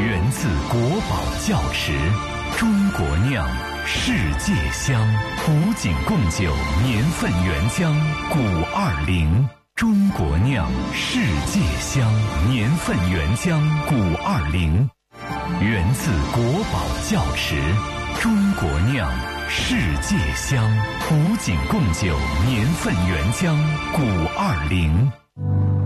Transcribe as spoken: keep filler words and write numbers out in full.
源自国宝窖池，中国酿，世界香。古井贡酒年份原浆古二零，中国酿，世界香。年份原浆古二零，源自国宝窖池，中国酿，世界香。古井贡酒年份原浆古二零。